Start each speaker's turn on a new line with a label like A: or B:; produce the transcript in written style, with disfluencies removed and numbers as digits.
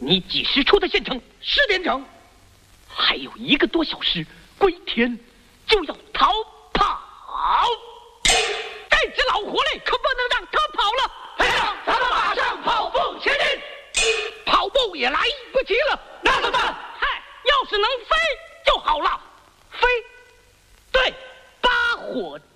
A: 你几时出的县城
B: ？10点整。
A: 还有1个多小时，归天就要逃跑。这只老狐狸可不能让它跑了。
B: 排长，咱们马上跑步前进。
A: 跑步也来不及了，
B: 那怎么办？
A: 嗨，要是能飞就好了。飞，对，8火